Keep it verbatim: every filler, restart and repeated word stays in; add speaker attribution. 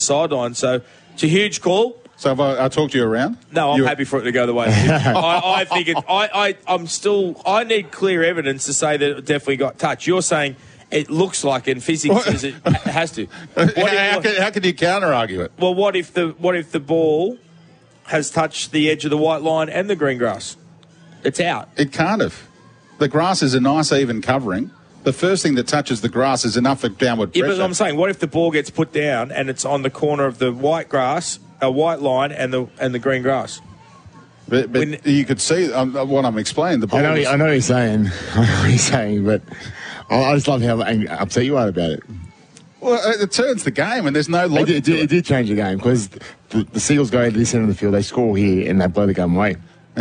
Speaker 1: sideline. So it's a huge call.
Speaker 2: So have I, I talked you around?
Speaker 1: No, I'm
Speaker 2: You're...
Speaker 1: happy for it to go the way. I, I think it. I, I, I'm still. I need clear evidence to say that it definitely got touched. You're saying it looks like it, and physics says it has to. What
Speaker 2: how,
Speaker 1: if,
Speaker 2: how, can, how can you counter argue it?
Speaker 1: Well, what if the what if the ball has touched the edge of the white line and the green grass? It's out.
Speaker 2: It can't have. The grass is a nice even covering. The first thing that touches the grass is enough for downward pressure.
Speaker 1: Yeah, but I'm saying, what if the ball gets put down and it's on the corner of the white grass, a white line, and the and the green grass?
Speaker 2: But, but when, you could see um, what I'm explaining. The ball
Speaker 3: I know,
Speaker 2: was...
Speaker 3: I know what you're saying. I know what you're saying, but I just love how upset you are about it.
Speaker 2: Well, it turns the game, and there's no logic.
Speaker 3: It did,
Speaker 2: to it.
Speaker 3: it did change the game because the, the Seagulls go to this end of the field, they score here, and they blow the game away.